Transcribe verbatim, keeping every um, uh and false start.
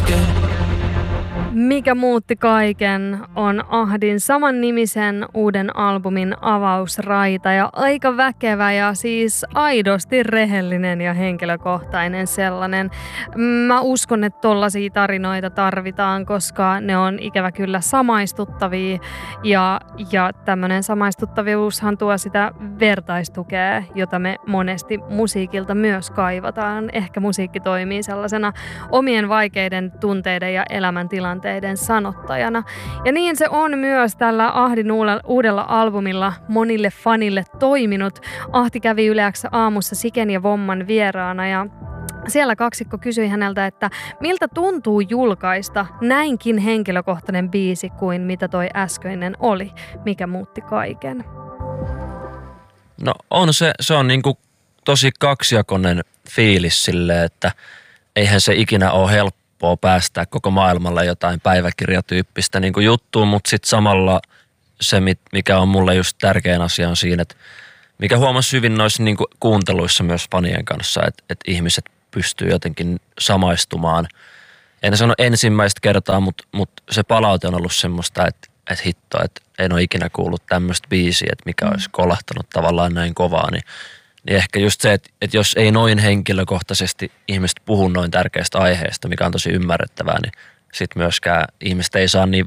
Mikä muutti kaiken on Ahdin samannimisen uuden albumin avausraita ja aika väkevä ja siis aidosti rehellinen ja henkilökohtainen sellainen. Mä uskon, että tollaisia tarinoita tarvitaan, koska ne on ikävä kyllä samaistuttavia ja, ja tämmöinen samaistuttavuushan tuo sitä vertaistukea, jota me monesti musiikilta myös kaivataan. Ehkä musiikki toimii sellaisena omien vaikeiden tunteiden ja elämäntilanteiden sanottajana. Ja niin se on myös tällä Ahdin uudella albumilla monille fanille toiminut. Ahti kävi Yle X aamussa Siken ja Vomman vieraana ja siellä kaksikko kysyi häneltä, että miltä tuntuu julkaista näinkin henkilökohtainen biisi kuin mitä toi äskeinen oli, mikä muutti kaiken. No on se, se on niinku tosi kaksijakoinen fiilis silleen, että eihän se ikinä ole helppoa päästää koko maailmalle jotain päiväkirjatyyppistä niin kuin juttua, mutta sitten samalla se, mikä on mulle just tärkein asia on siinä, että mikä huomasi hyvin noissa niin kuin kuunteluissa myös fanien kanssa, että, että ihmiset pystyy jotenkin samaistumaan. En sano ensimmäistä kertaa, mutta, mutta se palaute on ollut semmoista, että, että hitto, että en ole ikinä kuullut tämmöistä biisiä, että mikä olisi kolahtanut tavallaan näin kovaa, niin Niin ehkä just se, että, että jos ei noin henkilökohtaisesti ihmiset puhu noin tärkeästä aiheesta, mikä on tosi ymmärrettävää, niin sitten myöskään ihmiset ei saa niin